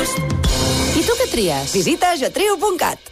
gust. I tu què tries? Visita getriu.cat.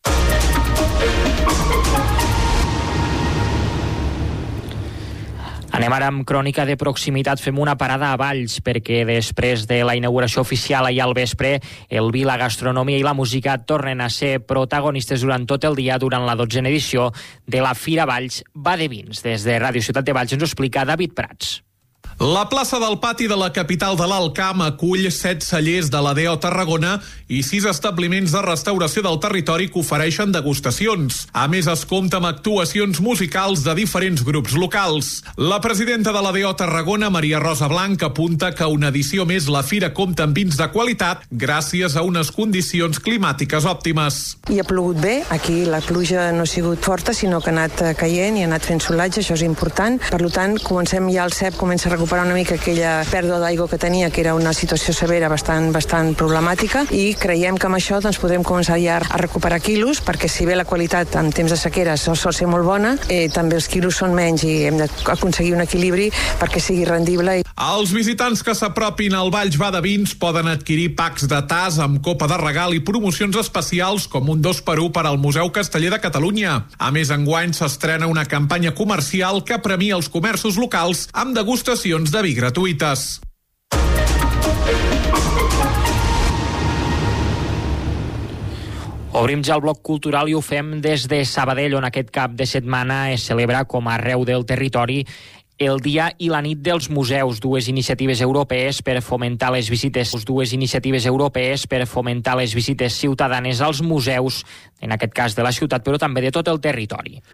Anem ara amb crònica de proximitat. Fem una parada a Valls, perquè després de la inauguració oficial ahir al vespre, el vi, la gastronomia i la música tornen a ser protagonistes durant tot el dia durant la 12a edició de la Fira Valls Va de Vins. Des de Ràdio Ciutat de Valls ens ho explica David Prats. La plaça del Pati de la capital de l'Alt Camp acull 7 cellers de la DO Tarragona i 6 establiments de restauració del territori que ofereixen degustacions. A més, es compta amb actuacions musicals de diferents grups locals. La presidenta de la DO Tarragona, Maria Rosa Blanc, apunta que una edició més la fira compta amb vins de qualitat gràcies a unes condicions climàtiques òptimes. I ha plogut bé, aquí la pluja no ha sigut forta, sinó que ha anat caient i ha anat fent solatge, això és important. Per tant, comencem ja el cep, comença a recuperar una mica aquella pèrdua d'aigua que tenia, que era una situació severa bastant problemàtica, i creiem que amb això podrem començar ja a recuperar quilos, perquè si bé la qualitat en temps de sequera sol ser molt bona, també els quilos són menys i hem d'aconseguir un equilibri perquè sigui rendible. Els visitants que s'apropin al Valls Va de Vins poden adquirir packs de tas amb copa de regal i promocions especials com un 2x1 per al Museu Casteller de Catalunya. A més, enguany s'estrena una campanya comercial que premia els comerços locals amb degustacions de vi gratuïtes. Obrim ja el bloc cultural i ho fem des de Sabadell, on aquest cap de setmana es celebra, com arreu del territori, el Dia i la Nit dels Museus, dues iniciatives europees per fomentar les visites ciutadanes als museus, en aquest cas de la ciutat, però també de tot el territori.